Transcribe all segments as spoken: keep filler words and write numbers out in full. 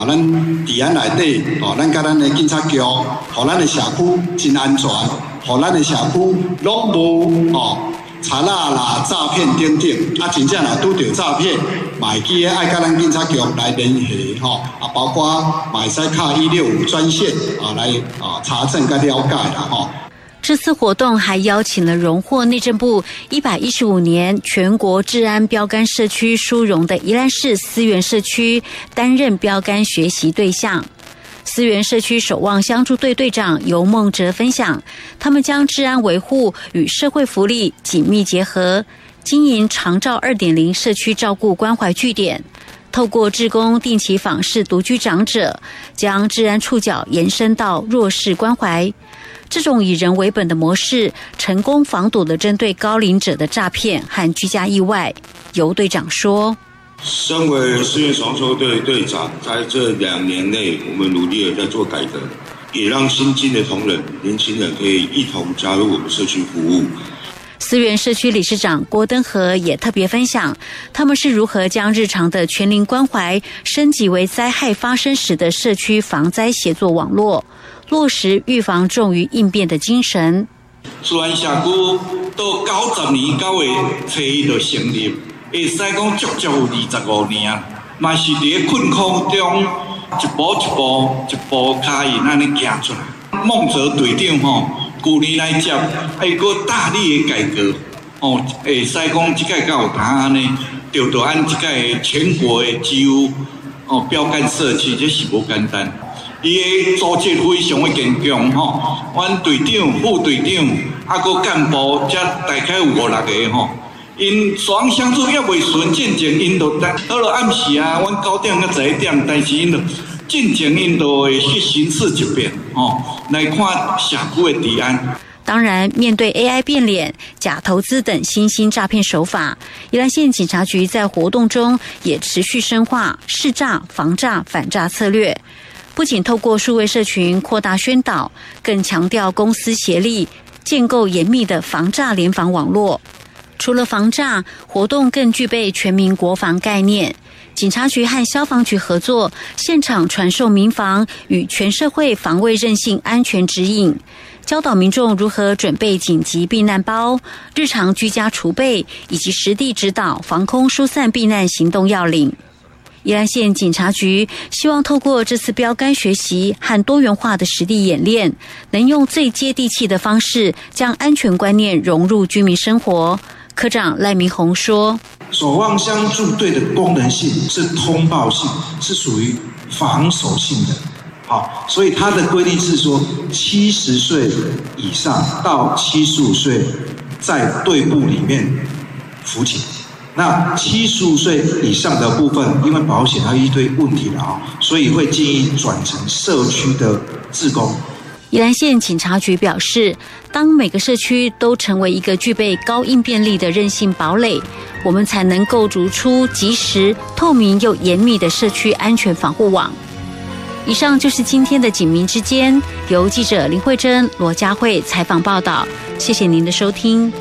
咱治安内底，哦，咱甲咱的警察局，互咱的社区真安全，互咱的社区拢无哦查啦啦、诈骗等等。啊，真正若拄着诈骗，嘛会记得爱甲咱警察局来联系，吼、哦，啊，包括嘛会使敲一六五专线啊来啊查证甲了解啦，吼、哦。 这次活动还邀请了荣获内政部一百一十五年全国治安标杆社区殊荣的宜兰市思源社区担任标杆学习对象。思源社区守望相助队队长尤梦哲分享，他们将治安维护与社会福利紧密结合，经营长照 二点零 社区照顾关怀据点，透过志工定期访视独居长者，将治安触角延伸到弱势关怀。这种以人为本的模式，成功防堵了针对高龄者的诈骗和居家意外。尤队长说：“ 身为思源守望相助队队长，在这两年内，我们努力的在做改革，也让新进的同仁、年轻人可以一同加入我们社区服务。” 思源社区理事长郭登和也特别分享，他们是如何将日常的全龄关怀升级为灾害发生时的社区防灾协作网络，落实预防重于应变的精神。 思源社区到九十年九月初一就成立，会使讲足足有二十五年，嘛是伫困苦中一步一步一步脚印安尼行出来。孟哲队长吼，旧年来接，还有个大力的改革，哦，会使讲即届较有谈安尼，就着按即届全国的几乎哦标杆社区，这是无简单。伊的组织非常的坚强吼，阮队长、副队长，啊个干部，才大概有五六个吼。因双相助也未顺，进前因就到了暗时啊，阮九点到十一点，但是因就进前因就会去巡视一遍吼，来看社区的治安。 当然，面对 A I 变脸、假投资等新兴诈骗手法，宜兰县警察局在活动中也持续深化识诈、防诈、反诈策略。不仅透过数位社群扩大宣导，更强调公私协力，建构严密的防诈联防网络。除了防诈，活动更具备全民国防概念。警察局和消防局合作，现场传授民防与全社会防卫韧性安全指引，教导民众如何准备紧急避难包、日常居家储备，以及实地指导防空疏散避难行动要领。宜兰县警察局希望透过这次标杆学习和多元化的实地演练，能用最接地气的方式，将安全观念融入居民生活。科长赖明宏说：“ 守望相助队的功能性是通报性，是属于防守性的。好，所以它的规定是说，七十岁以上到七十五岁在队部里面服勤。那七十五岁以上的部分，因为保险还有一堆问题了啊，所以会建议转成社区的志工。” 宜兰县警察局表示，当每个社区都成为一个具备高应变力的韧性堡垒，我们才能构筑出及时、透明又严密的社区安全防护网。以上就是今天的警民之间，由记者林慧珍、罗佳慧采访报道。谢谢您的收听。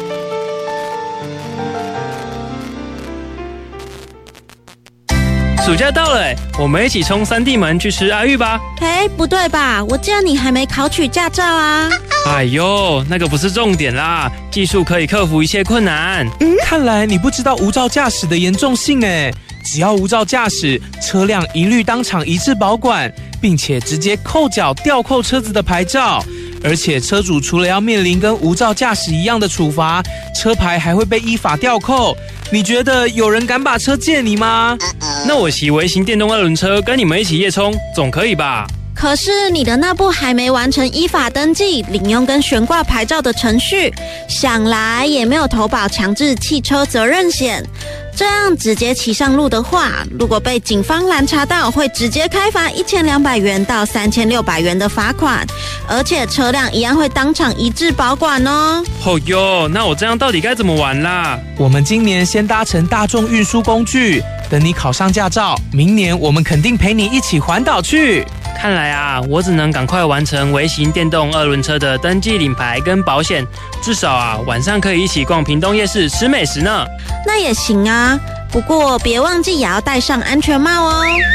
暑假到了，我们一起冲三地门去吃阿玉吧。 哎，不对吧？我记得你还没考取驾照啊。 哎呦，那个不是重点啦，技术可以克服一切困难。 嗯，看来你不知道无照驾驶的严重性哎。只要无照驾驶，车辆一律当场移至保管，并且直接扣缴吊扣车子的牌照。而且车主除了要面临跟无照驾驶一样的处罚，车牌还会被依法吊扣。你觉得有人敢把车借你吗？ 那我骑微型电动二轮车跟你们一起夜冲，总可以吧？ 可是你的那部还没完成依法登记、领用跟悬挂牌照的程序，想来也没有投保强制汽车责任险。这样直接骑上路的话，如果被警方拦查到，会直接开罚一千两百元到三千六百元的罚款，而且车辆一样会当场移至保管哦。 哦哟，那我这样到底该怎么玩啦？ 我们今年先搭乘大众运输工具，等你考上驾照，明年我们肯定陪你一起环岛去。 看来啊，我只能赶快完成微型电动二轮车的登记领牌跟保险，至少啊晚上可以一起逛屏东夜市吃美食呢。 那也行啊，不过别忘记也要戴上安全帽哦。